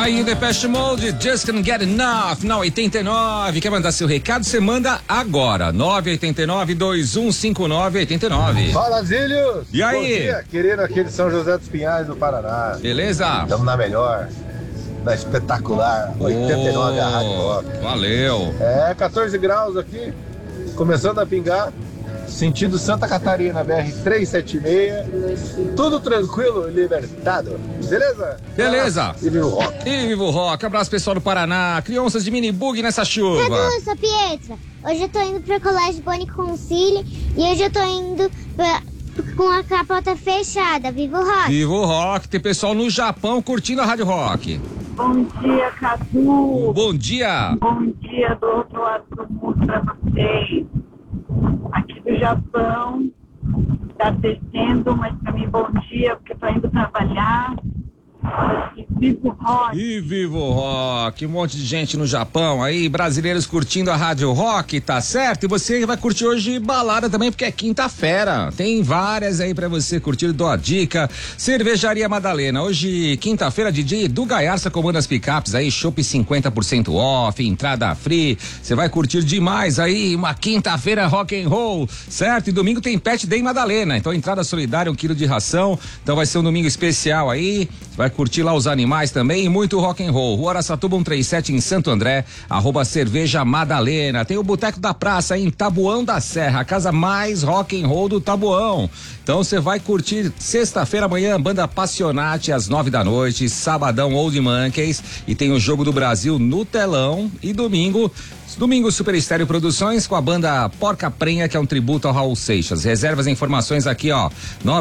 aí o Depeche Mode, Just Can't Get Enough, na 89. Quer mandar seu recado? Você manda agora, 989-2159-89. Fala, Zílios! E aí? Bom dia, querido aqui de São José dos Pinhais, do Paraná. Beleza? Estamos na melhor, na espetacular, 89 a Rádio Rock. Valeu. 14 graus aqui, começando a pingar. Sentido Santa Catarina, BR-376. Tudo tranquilo, libertado. Beleza? Beleza. E viva o rock. E viva o rock. Abraço, pessoal do Paraná. Crianças de mini bug nessa chuva. Cadu, sou Pietra. Hoje eu tô indo pro colégio Boni Concile e hoje eu tô indo com a capota fechada. Viva o rock. Viva o rock. Tem pessoal no Japão curtindo a Rádio Rock. Bom dia, Cadu. Bom dia. Bom dia do outro lado do mundo pra vocês. Aqui do Japão, tá descendo, mas pra mim bom dia, porque eu tô indo trabalhar. E viva o rock! E viva o rock! Um monte de gente no Japão aí, brasileiros curtindo a Rádio Rock, tá certo? E você vai curtir hoje balada também, porque é quinta-feira. Tem várias aí pra você curtir, dou a dica. Cervejaria Madalena, hoje quinta-feira, DJ Edu Gaiarsa comanda as picapes aí, chopp 50% off, entrada free. Você vai curtir demais aí, uma quinta-feira rock and roll, certo? E domingo tem Pet Day Madalena, então entrada solidária, 1 quilo de ração. Então vai ser um domingo especial aí. Vai curtir lá os animais também e muito rock and roll. Rua Araçatuba 137 em Santo André, @cerveja Madalena. Tem o Boteco da Praça em Taboão da Serra, a casa mais rock and roll do Taboão. Então você vai curtir sexta-feira amanhã, banda Passionate às 9 da noite, sabadão Old Monkeys e tem o Jogo do Brasil no telão e domingo Super Estéreo Produções com a banda Porca Prenha, que é um tributo ao Raul Seixas. Reservas e informações aqui, ó,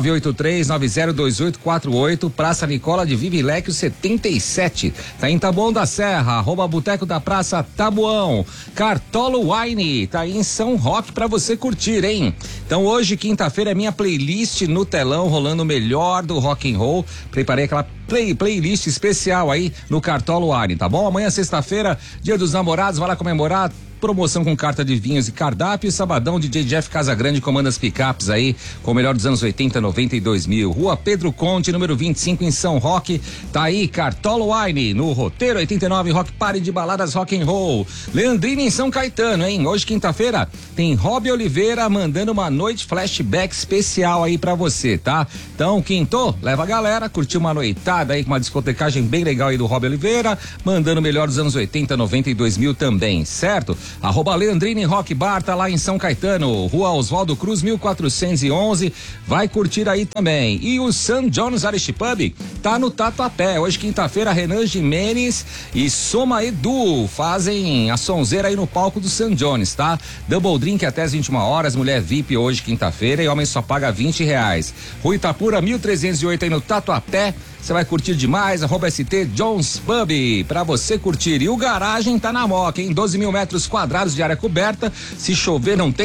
983-902848, Praça Nicola de Viviléquio 77. Tá em Taboão da Serra, @Boteco da Praça Taboão. Cartolo Wine, tá aí em São Roque pra você curtir, hein? Então hoje, quinta-feira, é minha playlist no telão, rolando o melhor do rock and roll. Preparei aquela playlist especial aí no Cartolo Wine, tá bom? Amanhã, sexta-feira, Dia dos Namorados, vai lá comemorar. Promoção com carta de vinhos e cardápio. Sabadão, DJ Jeff Casagrande comanda as picapes aí, com o melhor dos anos 80, 90 e 2000. Rua Pedro Conte, número 25, em São Roque. Tá aí, Cartolo Wine, no roteiro 89, Rock Party de baladas rock and roll. Leandrina em São Caetano, hein? Hoje, quinta-feira, tem Rob Oliveira mandando uma noite flashback especial aí pra você, tá? Então, quinto, leva a galera, curtir uma noitada aí com uma discotecagem bem legal aí do Rob Oliveira, mandando o melhor dos anos 80, 90 e 2000 também, certo? @Leandrine Rock Bar, tá lá em São Caetano, Rua Oswaldo Cruz 1411, vai curtir aí também. E o St. John's Irish Pub tá no Tatuapé, hoje quinta-feira, Renan Jimenez e Soma Edu fazem a sonzeira aí no palco do St. John's, tá? Double drink até as 21 horas, mulher VIP hoje quinta-feira e homem só paga R$20. Rua Itapura 1308 aí no Tatuapé. Você vai curtir demais, @ST Jones Pub, pra você curtir. E o garagem tá na Moca, hein? 12 mil metros quadrados de área coberta. Se chover, não tem